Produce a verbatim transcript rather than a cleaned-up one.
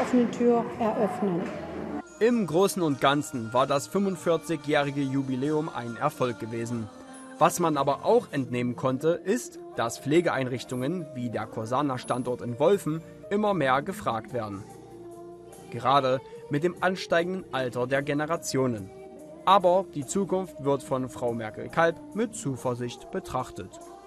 offene Tür eröffnen. Im Großen und Ganzen war das fünfundvierzigjährige Jubiläum ein Erfolg gewesen. Was man aber auch entnehmen konnte, ist, dass Pflegeeinrichtungen wie der Corsana-Standort in Wolfen immer mehr gefragt werden. Gerade mit dem ansteigenden Alter der Generationen. Aber die Zukunft wird von Frau Merkel-Kalb mit Zuversicht betrachtet.